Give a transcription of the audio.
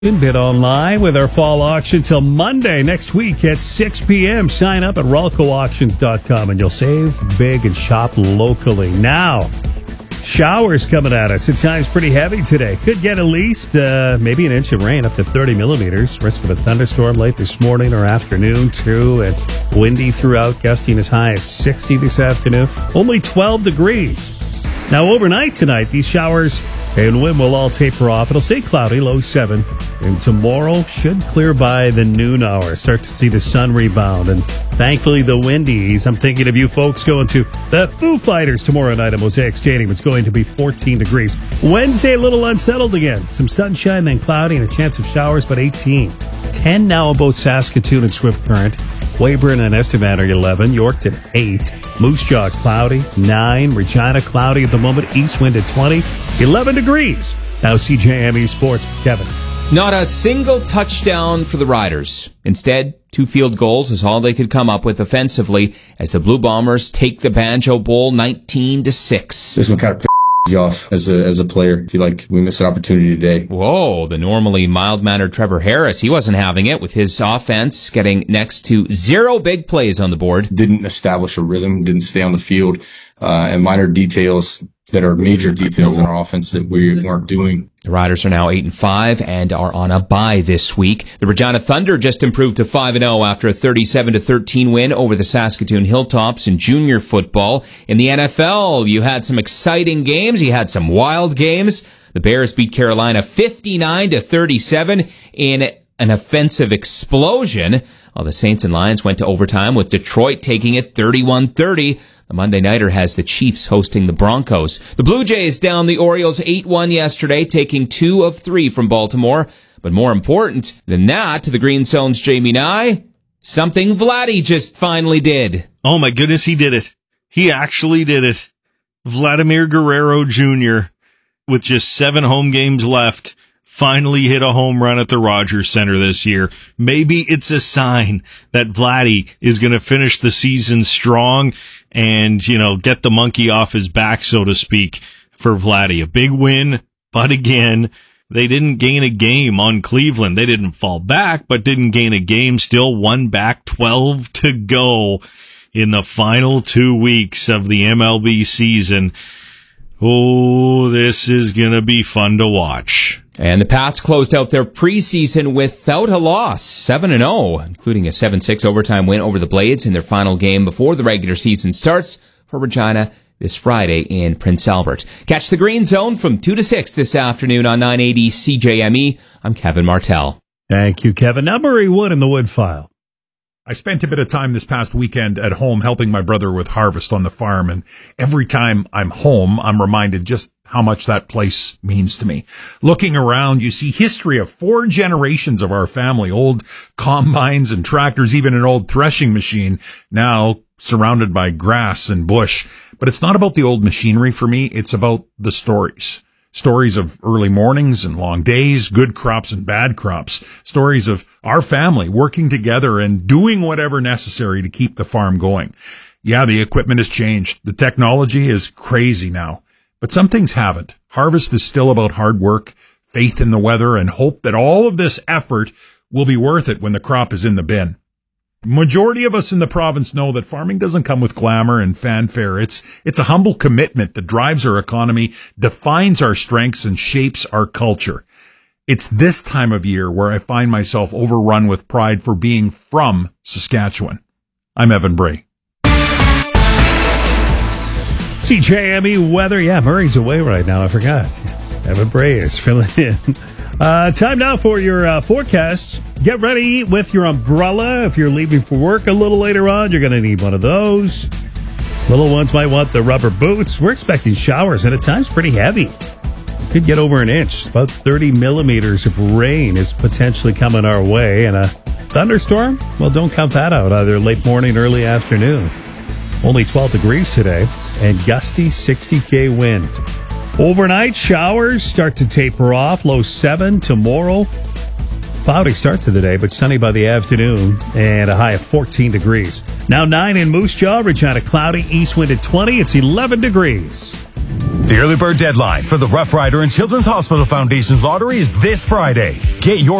Bid online with our fall auction till Monday next week at 6 p.m. Sign up at RALCOauctions.com and you'll save big and shop locally. Now, showers coming at us. At times pretty heavy today. Could get at least maybe an inch of rain, up to 30 millimeters. Risk of a thunderstorm late this morning or afternoon too. And windy throughout, gusting as high as 60 this afternoon. Only 12 degrees. Now overnight tonight, these showers and wind will all taper off. It'll stay cloudy, low 7. And tomorrow should clear by the noon hour. Start to see the sun rebound. And thankfully, the wind ease. I'm thinking of you folks going to the Foo Fighters tomorrow night at Mosaic Stadium. It's going to be 14 degrees. Wednesday, a little unsettled again. Some sunshine, then cloudy, and a chance of showers, but 18. 10 now in both Saskatoon and Swift Current. Weyburn and Estevan are 11. Yorkton, 8. Moose Jaw, cloudy, 9. Regina, cloudy at the moment. East wind at 20. 11 degrees. Now CJME Sports, Kevin. Not a single touchdown for the Riders. Instead, 2 field goals is all they could come up with offensively as the Blue Bombers take the Banjo Bowl 19-6. This one kind of you off as a player. I feel like we missed an opportunity today. Whoa, the normally mild-mannered Trevor Harris, he wasn't having it with his offense getting next to 0 big plays on the board. Didn't establish a rhythm, didn't stay on the field, and minor details that are major details in our offense that we weren't doing. The Riders are now 8-5 and are on a bye this week. The Regina Thunder just improved to 5-0 after a 37-13 win over the Saskatoon Hilltops in junior football. In the NFL, you had some exciting games. You had some wild games. The Bears beat Carolina 59-37 in an offensive explosion. While the Saints and Lions went to overtime with Detroit taking it 31-30. The Monday Nighter has the Chiefs hosting the Broncos. The Blue Jays down the Orioles 8-1 yesterday, taking 2 of 3 from Baltimore. But more important than that, to the Green Zone's Jamie Nye, something Vladdy just finally did. Oh my goodness, he did it. He actually did it. Vladimir Guerrero Jr., with just 7 home games left, finally hit a home run at the Rogers Center this year. Maybe it's a sign that Vladdy is going to finish the season strong and, get the monkey off his back, so to speak, for Vladdy. A big win, but again, they didn't gain a game on Cleveland. They didn't fall back, but didn't gain a game. Still one back, 12 to go in the final 2 weeks of the MLB season. Oh, this is going to be fun to watch. And the Pats closed out their preseason without a loss, 7-0, including a 7-6 overtime win over the Blades in their final game before the regular season starts for Regina this Friday in Prince Albert. Catch the Green Zone from 2 to 6 this afternoon on 980 CJME. I'm Kevin Martell. Thank you, Kevin. Now Murray Wood in the Wood File. I spent a bit of time this past weekend at home helping my brother with harvest on the farm, and every time I'm home, I'm reminded just how much that place means to me. Looking around, you see history of 4 generations of our family, old combines and tractors, even an old threshing machine, now surrounded by grass and bush. But it's not about the old machinery for me, it's about the stories. Stories of early mornings and long days, good crops and bad crops. Stories of our family working together and doing whatever necessary to keep the farm going. Yeah, the equipment has changed. The technology is crazy now. But some things haven't. Harvest is still about hard work, faith in the weather, and hope that all of this effort will be worth it when the crop is in the bin. Majority of us in the province know that farming doesn't come with glamour and fanfare. It's a humble commitment that drives our economy, defines our strengths, and shapes our culture. It's this time of year where I find myself overrun with pride for being from Saskatchewan. I'm Evan Bray. CJME weather. Yeah, Murray's away right now. I forgot. Evan Bray is filling in. Time now for your forecast. Get ready with your umbrella. If you're leaving for work a little later on, you're going to need one of those. Little ones might want the rubber boots. We're expecting showers, and at times pretty heavy. Could get over an inch. About 30 millimeters of rain is potentially coming our way. And a thunderstorm? Well, don't count that out. Either late morning, early afternoon. Only 12 degrees today, and gusty 60K wind. Overnight showers start to taper off. Low 7 tomorrow. Cloudy start to the day, but sunny by the afternoon, and a high of 14 degrees. Now 9 in Moose Jaw, Regina cloudy, east wind at 20. It's 11 degrees. The early bird deadline for the Rough Rider and Children's Hospital Foundation's lottery is this Friday. Get your